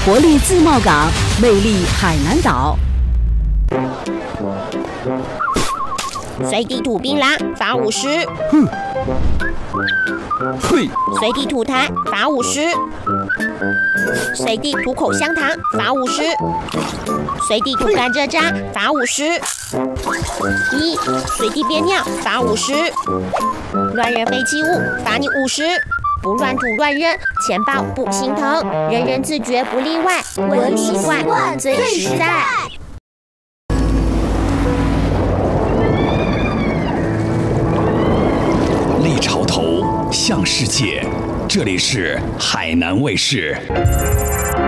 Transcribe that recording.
活力自贸港，魅力海南岛。 随地吐槟榔罚50。 哼。嘿。 随地吐痰罚50。随地吐口香糖罚50。随地吐甘蔗渣罚50。随地憋尿罚50。乱扔废弃物罚你50。不乱吐乱扔，钱包不心疼，人人自觉不例外，文明习惯最实在。 立潮头向世界，这里是海南卫视。